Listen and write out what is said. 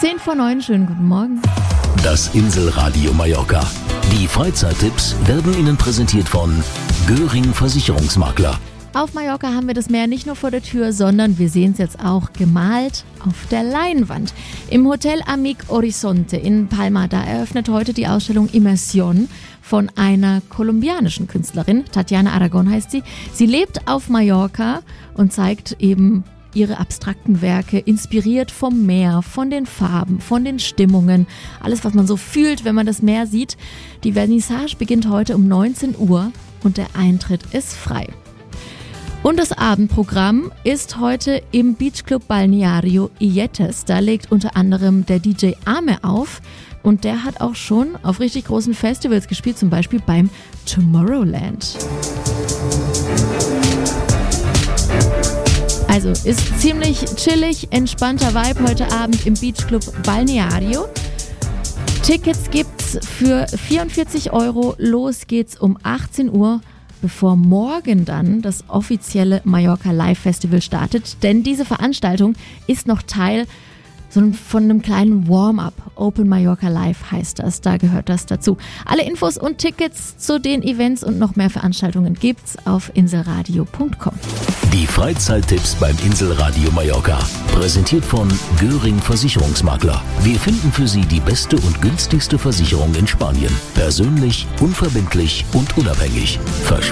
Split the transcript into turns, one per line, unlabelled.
10:09, schönen guten Morgen.
Das Inselradio Mallorca. Die Freizeittipps werden Ihnen präsentiert von Göring Versicherungsmakler.
Auf Mallorca haben wir das Meer nicht nur vor der Tür, sondern wir sehen es jetzt auch gemalt auf der Leinwand. Im Hotel Amic Horizonte in Palma, da eröffnet heute die Ausstellung Immersion von einer kolumbianischen Künstlerin. Tatiana Aragon heißt sie. Sie lebt auf Mallorca und zeigt eben ihre abstrakten Werke, inspiriert vom Meer, von den Farben, von den Stimmungen. Alles, was man so fühlt, wenn man das Meer sieht. Die Vernissage beginnt heute um 19 Uhr und der Eintritt ist frei. Und das Abendprogramm ist heute im Beachclub Balneario Illetes. Da legt unter anderem der DJ Ame auf und der hat auch schon auf richtig großen Festivals gespielt, zum Beispiel beim Tomorrowland. Also ist ziemlich chillig, entspannter Vibe heute Abend im Beachclub Balneario. Tickets gibt's für 44 €. Los geht's um 18 Uhr. Bevor morgen dann das offizielle Mallorca Live Festival startet. Denn diese Veranstaltung ist noch Teil von einem kleinen Warm-up. Open Mallorca Live heißt das, da gehört das dazu. Alle Infos und Tickets zu den Events und noch mehr Veranstaltungen gibt's auf inselradio.com.
Die Freizeittipps beim Inselradio Mallorca. Präsentiert von Göring Versicherungsmakler. Wir finden für Sie die beste und günstigste Versicherung in Spanien. Persönlich, unverbindlich und unabhängig.